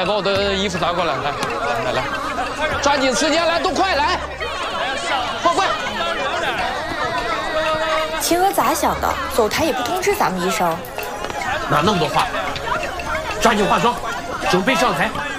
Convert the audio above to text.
来，把我的衣服拿过来，来，抓紧时间来，都快来，快！ 秦娥咋想的？走台也不通知咱们一声。 哪那么多话？抓紧化妆，准备上台。